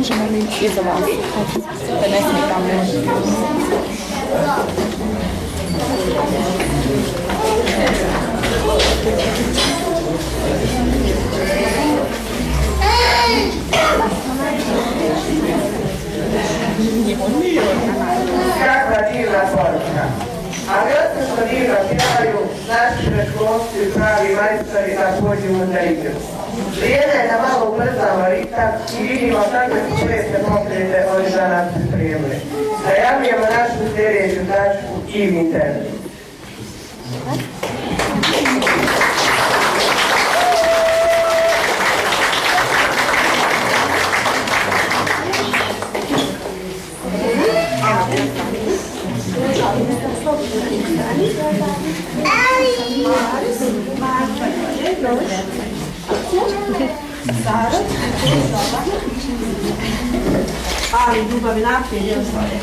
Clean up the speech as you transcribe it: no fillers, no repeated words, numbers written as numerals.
Iza vas. Da ne smetam nešto. Kakva divna poruka. A vjerojatno što divno pjevaju naši školski pravi majstori da pođu za igru. Vrijeme je da malo ubrzamo ritam i vidimo kakve su česte pokrete oni za nas pripremili. Najavljujemo našu sljedeću tačku i intervju. Ali ljubavi naprijed je ostale.